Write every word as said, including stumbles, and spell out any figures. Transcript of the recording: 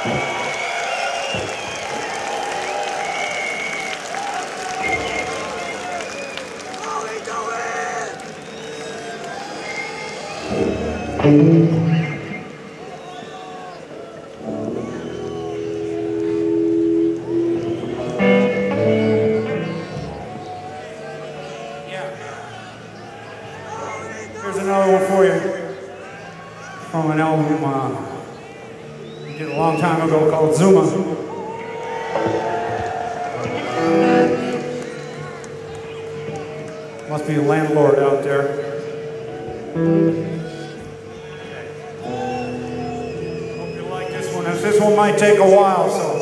Here's another one for you from an album uh, we did a long time ago called Zuma. Must be a landlord out there. Hope you like this one. This one might take a while, so